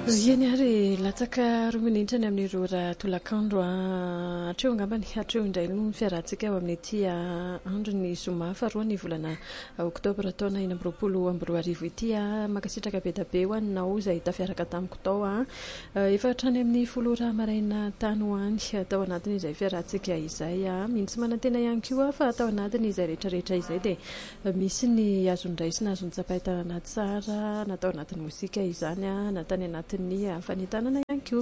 Yeny ary latsaka rominitra ny amin'ireo raha tolakandro hatreo angambany hatreo indray no fiarahantsika ao amin'ny ity andro ny zoma faharoa ny volana oktobra taona 2024 ity makasitraka be da be ho aninao izay tafiaraka tamiko tao efa hatrany amin'ny folora maraina tany ho any tao anatiny izay fiarahantsika izay mintsy manantena ihany koa fa tao anatiny izay rehetrarehetra izay dia misy ny azon'iray sy ny azon-tsapaitana tsara natao anatin'ny mozika izany natany anatin'ny fanitanana ihany koa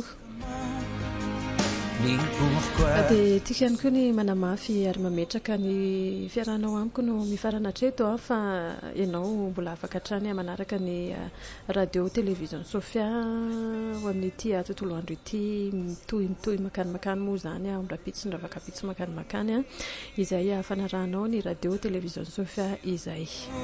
dia tika ihany koa ny manamafy ary mametraka ny fiarahanao amiko no mifarana hatreto fa ianao mbola afaka hatrany manaraka ny radio télévision Sofia ho amin'ity tontolo andro ity mitohy makany moa izany mirapitso ndravakapitso makany izay fanarahanao ny radio télévision Sofia izay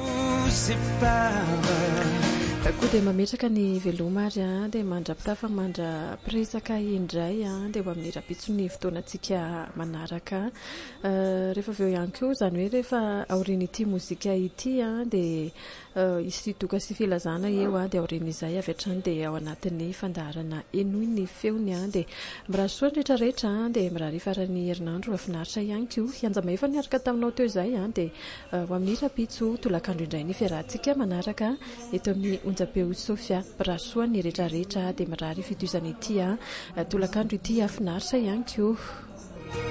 koa dia mametraka ny veloma ary dia mandrapitafa mandra-piresaka indray dia ho amin'ny rapitso ny fotoanantsika manaraka rehefa avy eo ihany koa izany hoe rehefa aorian'ity mozika ity dia isy doka sy filazana eo dia aorian'izay avy hatrany dia ao anatin'ny fandaharana enoy ny feony dia mirahasoa ny rehetrarehetra dia mirahary faran'ny herinandro afinaritra ihany koa ianjama efa niaraka taminao teo izay dia ho amin'ny rapitso tolakandro indray ny fiarahantsika manaraka eto amin'ny onjapeo Sofia mirahasoa ny rehetrarehetra dia mirahary fitoizana ity tolakandro ity afinaritra ihany koa